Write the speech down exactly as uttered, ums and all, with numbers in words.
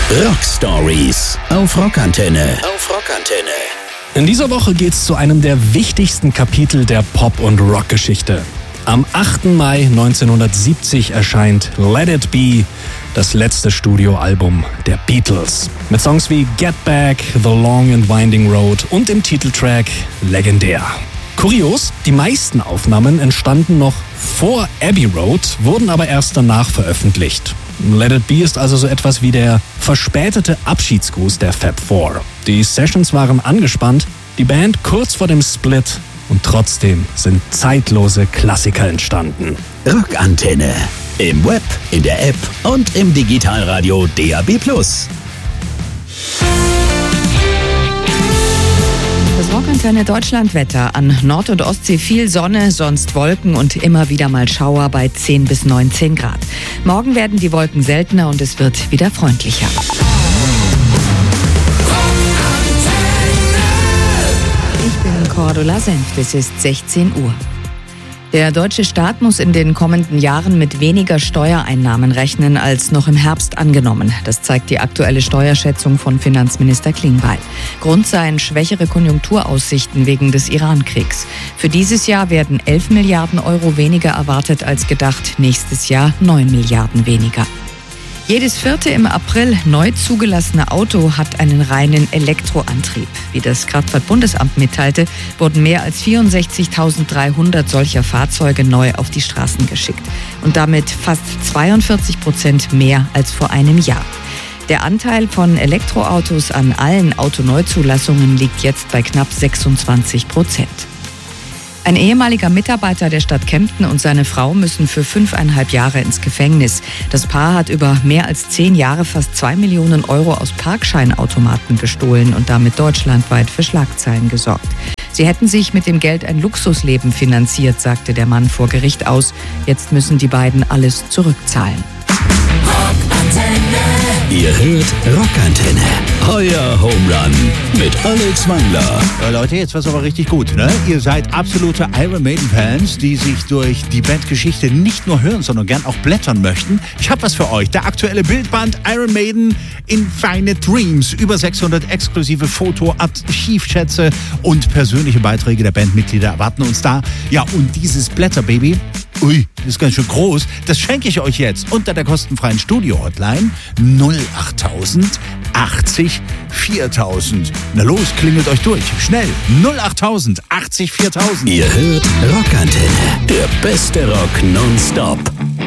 Rock Stories auf Rockantenne. Auf Rockantenne. In dieser Woche geht's zu einem der wichtigsten Kapitel der Pop- und Rockgeschichte. Am achten Mai neunzehnhundertsiebzig erscheint Let It Be, das letzte Studioalbum der Beatles. Mit Songs wie Get Back, The Long and Winding Road und im Titeltrack Legendär. Kurios, die meisten Aufnahmen entstanden noch vor Abbey Road, wurden aber erst danach veröffentlicht. Let It Be ist also so etwas wie der verspätete Abschiedsgruß der Fab Four. Die Sessions waren angespannt, die Band kurz vor dem Split und trotzdem sind zeitlose Klassiker entstanden. Rockantenne. Im Web, in der App und im Digitalradio D A B plus. Das Rockantenne Deutschlandwetter. An Nord- und Ostsee viel Sonne, sonst Wolken und immer wieder mal Schauer bei zehn bis neunzehn Grad. Morgen werden die Wolken seltener und es wird wieder freundlicher. Ich bin Cordula Senft, es ist sechzehn Uhr. Der deutsche Staat muss in den kommenden Jahren mit weniger Steuereinnahmen rechnen als noch im Herbst angenommen. Das zeigt die aktuelle Steuerschätzung von Finanzminister Klingbeil. Grund seien schwächere Konjunkturaussichten wegen des Iran-Kriegs. Für dieses Jahr werden elf Milliarden Euro weniger erwartet als gedacht, nächstes Jahr neun Milliarden weniger. Jedes vierte im April neu zugelassene Auto hat einen reinen Elektroantrieb. Wie das Kraftfahrtbundesamt mitteilte, wurden mehr als vierundsechzigtausenddreihundert solcher Fahrzeuge neu auf die Straßen geschickt. Und damit fast zweiundvierzig Prozent mehr als vor einem Jahr. Der Anteil von Elektroautos an allen Autoneuzulassungen liegt jetzt bei knapp sechsundzwanzig Prozent. Ein ehemaliger Mitarbeiter der Stadt Kempten und seine Frau müssen für fünfeinhalb Jahre ins Gefängnis. Das Paar hat über mehr als zehn Jahre fast zwei Millionen Euro aus Parkscheinautomaten gestohlen und damit deutschlandweit für Schlagzeilen gesorgt. Sie hätten sich mit dem Geld ein Luxusleben finanziert, sagte der Mann vor Gericht aus. Jetzt müssen die beiden alles zurückzahlen. Ihr hört Rockantenne, euer Home Run mit Alex Wangler. Ja, Leute, jetzt wird's aber richtig gut, ne? Ihr seid absolute Iron Maiden Fans, die sich durch die Bandgeschichte nicht nur hören, sondern gern auch blättern möchten. Ich habe was für euch. Der aktuelle Bildband Iron Maiden Infinite Dreams. Über sechshundert exklusive Foto-, Archivschätze und persönliche Beiträge der Bandmitglieder erwarten uns da. Ja, und dieses Blätterbaby, ui, das ist ganz schön groß. Das schenke ich euch jetzt unter der kostenfreien Studio-Hotline null achttausend achtzig viertausend. Na los, klingelt euch durch. Schnell, null achttausend achtzig viertausend. Ihr hört Rockantenne, der beste Rock nonstop.